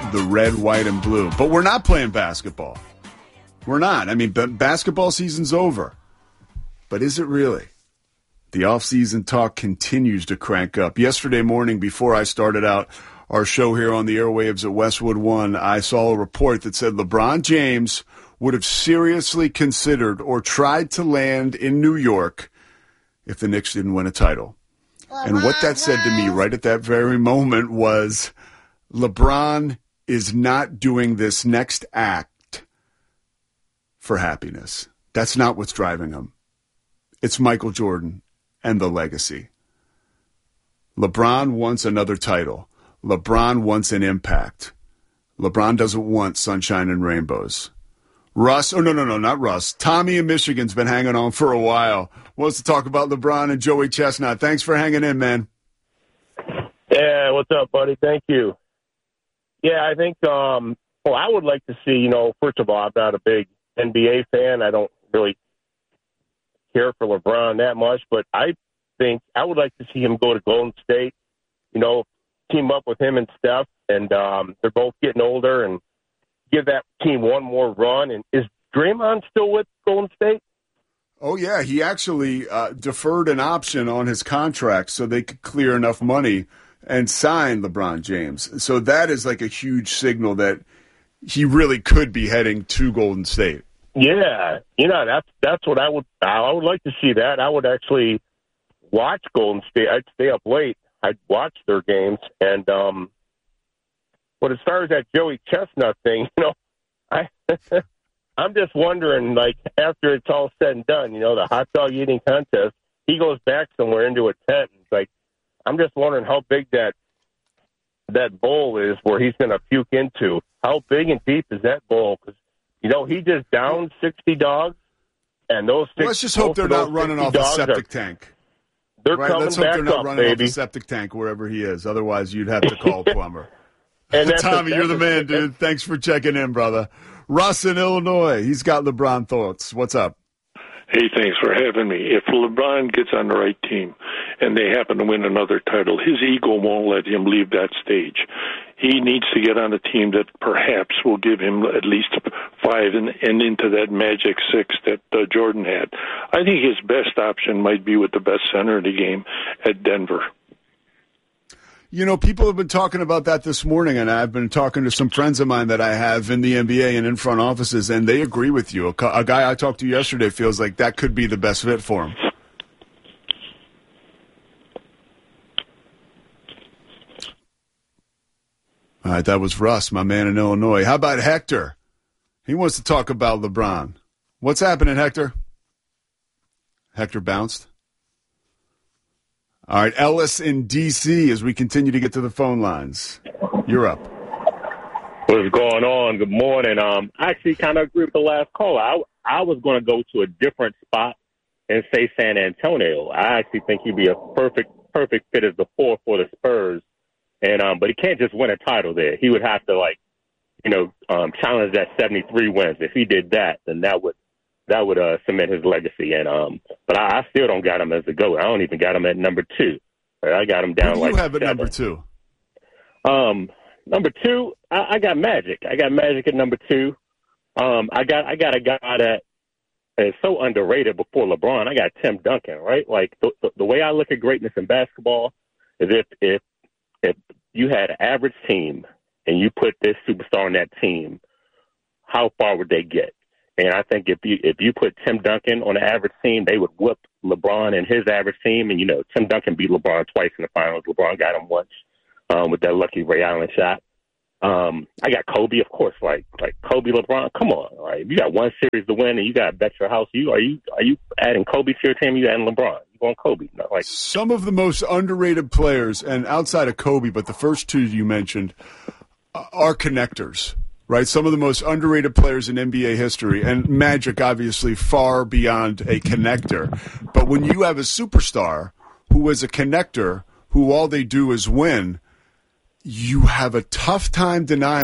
the red, white, and blue. But we're not playing basketball. We're not. I mean, basketball season's over. But is it really? The off-season talk continues to crank up. Yesterday morning, before I started out our show here on the airwaves at Westwood One, I saw a report that said LeBron James would have seriously considered or tried to land in New York if the Knicks didn't win a title. And what that said to me right at that very moment was LeBron is not doing this next act for happiness. That's not what's driving him. It's Michael Jordan and the legacy. LeBron wants another title. LeBron wants an impact. LeBron doesn't want sunshine and rainbows. Russ, no, not Russ. Tommy in Michigan's been hanging on for a while. Wants to talk about LeBron and Joey Chestnut. Thanks for hanging in, man. Yeah, what's up, buddy? Thank you. Yeah, I think, I would like to see, first of all, I'm not a big NBA fan. I don't really care for LeBron that much, but I think I would like to see him go to Golden State, team up with him and Steph, and they're both getting older, and give that team one more run. And is Draymond still with Golden State? Oh, yeah. He actually deferred an option on his contract so they could clear enough money and sign LeBron James. So that is like a huge signal that he really could be heading to Golden State. Yeah, that's what I would like to see. That I would actually watch Golden State. I'd stay up late. I'd watch their games. And but as far as that Joey Chestnut thing, I'm just wondering, like, after it's all said and done, the hot dog eating contest, he goes back somewhere into a tent. It's like, I'm just wondering how big that bowl is where he's going to puke into. How big and deep is that bowl? Because he just downed 60 dogs, and those let's just hope they're not running off a septic tank. They're coming Let's hope back they're not up, running baby. off a septic tank wherever he is. Otherwise, you'd have to call a plumber. And Tommy, you're the man, dude. Thanks for checking in, brother. Russ in Illinois. He's got LeBron thoughts. What's up? Hey, thanks for having me. If LeBron gets on the right team and they happen to win another title, his ego won't let him leave that stage. He needs to get on a team that perhaps will give him at least 5 and into that magic 6 that Jordan had. I think his best option might be with the best center of the game at Denver. People have been talking about that this morning, and I've been talking to some friends of mine that I have in the NBA and in front offices, and they agree with you. A guy I talked to yesterday feels like that could be the best fit for him. All right, that was Russ, my man in Illinois. How about Hector? He wants to talk about LeBron. What's happening, Hector? Hector bounced. All right, Ellis in D.C. as we continue to get to the phone lines. You're up. What's going on? Good morning. I actually kind of agree with the last caller. I was going to go to a different spot and say San Antonio. I actually think he'd be a perfect fit as the 4 for the Spurs. And but he can't just win a title there. He would have to challenge that 73 wins. If he did that, then that would cement his legacy. And but I still don't got him as the GOAT. I don't even got him at number 2. I got him down. Who do you have at number 2? Number 2, I got Magic. I got Magic at number 2. I got a guy that is so underrated before LeBron. I got Tim Duncan. Right, like the way I look at greatness in basketball is if you had an average team and you put this superstar on that team, how far would they get? And I think if you put Tim Duncan on an average team, they would whoop LeBron and his average team. And, Tim Duncan beat LeBron twice in the finals. LeBron got him once with that lucky Ray Allen shot. I got Kobe, of course, like Kobe, LeBron. Come on, right? You got one series to win and you got to bet your house. Are you adding Kobe to your team? You adding LeBron? You going Kobe? No, some of the most underrated players, and outside of Kobe, but the first 2 you mentioned are connectors. Right, some of the most underrated players in NBA history, and Magic obviously far beyond a connector. But when you have a superstar who is a connector, who all they do is win, you have a tough time denying